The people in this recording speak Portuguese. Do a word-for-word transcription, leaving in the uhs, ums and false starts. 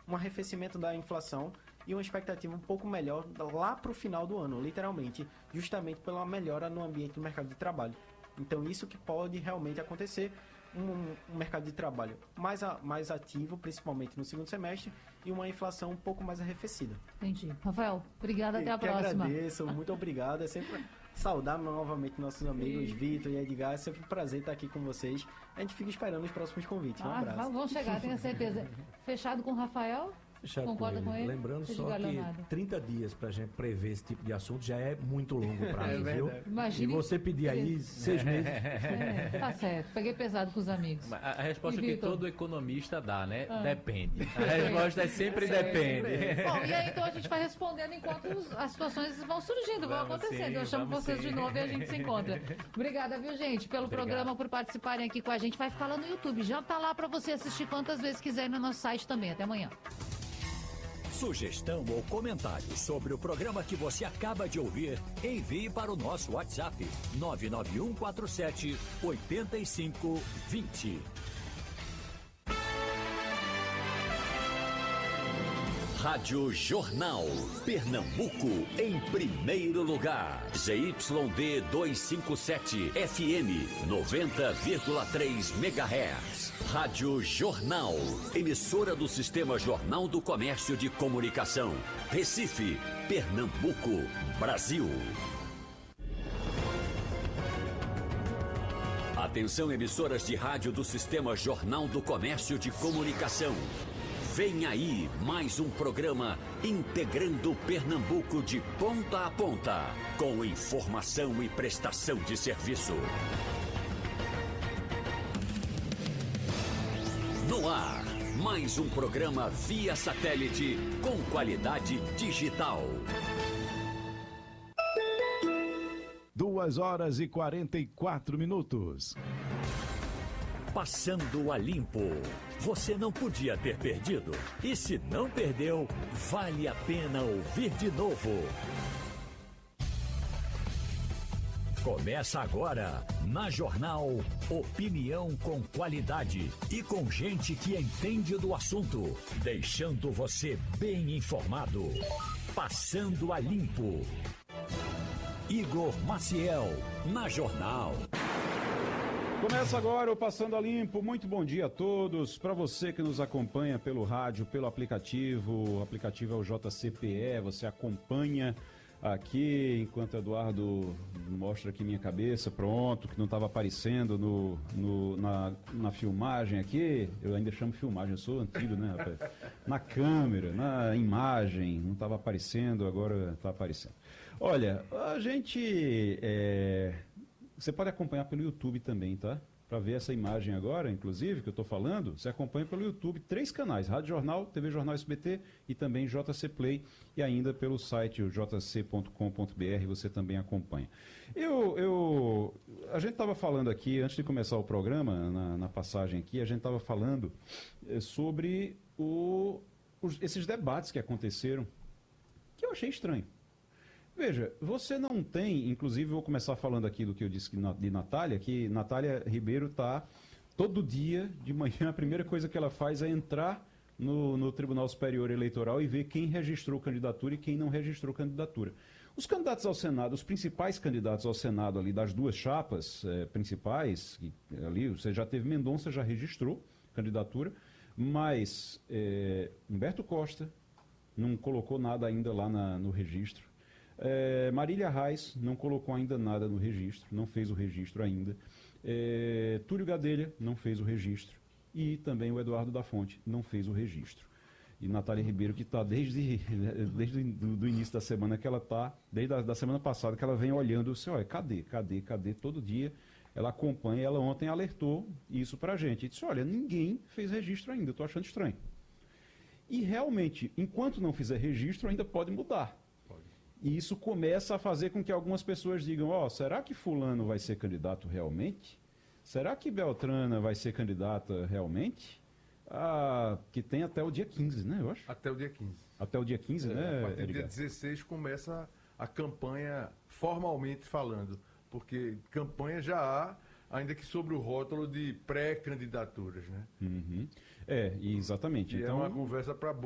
um arrefecimento da inflação e uma expectativa um pouco melhor lá para o final do ano, literalmente, justamente pela melhora no ambiente do mercado de trabalho. Então isso que pode realmente acontecer, um, um mercado de trabalho mais, a, mais ativo, principalmente no segundo semestre, e uma inflação um pouco mais arrefecida. Entendi. Rafael, obrigada, até a que próxima. Agradeço, muito obrigado. É sempre saudar novamente nossos amigos Vitor e Edgar. É sempre um prazer estar aqui com vocês. A gente fica esperando os próximos convites. Um ah, abraço. Vão chegar, tenho certeza. Fechado com o Rafael? Fechado Concorda com ele. com ele? Lembrando Você só que Leonardo. trinta dias pra gente prever esse tipo de assunto já é muito longo prazo, É viu? Imagine... E você pedir aí seis meses. É, tá certo, peguei pesado com os amigos. A, a resposta E que Vitor? todo economista dá, né? Ah. Depende. A resposta é sempre É, depende. Bom, e aí então a gente vai respondendo enquanto os- as situações vão surgindo, vão Vamos acontecendo. sim, Eu chamo vamos vocês sim. de novo e a gente se encontra. Obrigada, viu, gente, pelo Obrigado. programa, por participarem aqui com a gente. Vai ficar lá no YouTube. Já tá lá pra você assistir quantas vezes quiser no nosso site também. Até amanhã. Sugestão ou comentário sobre o programa que você acaba de ouvir, envie para o nosso WhatsApp nove nove um quatro sete oito cinco dois zero. Rádio Jornal. Pernambuco em primeiro lugar. Z Y D duzentos e cinquenta e sete F M noventa vírgula três megahertz. Rádio Jornal. Emissora do Sistema Jornal do Comércio de Comunicação. Recife, Pernambuco, Brasil. Atenção, emissoras de rádio do Sistema Jornal do Comércio de Comunicação. Vem aí mais um programa integrando Pernambuco de ponta a ponta, com informação e prestação de serviço. No ar, mais um programa via satélite com qualidade digital. Duas horas e quarenta e quatro minutos. Passando a limpo. Você não podia ter perdido. E se não perdeu, vale a pena ouvir de novo. Começa agora, na Jornal, opinião com qualidade e com gente que entende do assunto, deixando você bem informado. Passando a limpo. Igor Maciel, na Jornal. Começa agora o Passando a Limpo. Muito bom dia a todos. Para você que nos acompanha pelo rádio, pelo aplicativo, o aplicativo é o J C P E, você acompanha aqui, enquanto Eduardo mostra aqui minha cabeça, pronto, que não estava aparecendo no, no, na, na filmagem aqui. Eu ainda chamo filmagem, eu sou antigo, né, rapaz? Na câmera, na imagem, não estava aparecendo, agora está aparecendo. Olha, a gente... É... Você pode acompanhar pelo YouTube também, tá? Para ver essa imagem agora, inclusive, que eu estou falando, você acompanha pelo YouTube, três canais, Rádio Jornal, T V Jornal S B T e também J C Play, e ainda pelo site o j c ponto com ponto b r você também acompanha. Eu, eu, a gente estava falando aqui, antes de começar o programa, na, na passagem aqui, a gente estava falando eh, sobre o, os, esses debates que aconteceram, que eu achei estranho. Veja, você não tem, inclusive vou começar falando aqui do que eu disse de Natália, que Natália Ribeiro está todo dia, de manhã, a primeira coisa que ela faz é entrar no, no Tribunal Superior Eleitoral e ver quem registrou candidatura e quem não registrou candidatura. Os candidatos ao Senado, os principais candidatos ao Senado ali das duas chapas eh, principais, que, ali você já teve Mendonça, já registrou candidatura, mas eh, Humberto Costa não colocou nada ainda lá na, no registro. É, Marília Reis não colocou ainda nada no registro, não fez o registro ainda. É, Túlio Gadelha não fez o registro. E também o Eduardo da Fonte não fez o registro. E Natália Ribeiro, que está desde, desde do, do início da semana que ela está, desde a da semana passada que ela vem olhando, assim, olha, cadê, cadê, cadê, todo dia ela acompanha, ela ontem alertou isso para a gente. E disse, olha, ninguém fez registro ainda, estou achando estranho. E realmente, enquanto não fizer registro, ainda pode mudar. E isso começa a fazer com que algumas pessoas digam, ó, oh, será que fulano vai ser candidato realmente? Será que Beltrana vai ser candidata realmente? Ah, que tem até o dia quinze, né, eu acho? Até o dia quinze. Até o dia quinze, é, né, a partir do dia Edgar? dezesseis começa a campanha formalmente falando, porque campanha já há, ainda que sobre o rótulo de pré-candidaturas, né? Uhum. É, exatamente. E então... é uma conversa para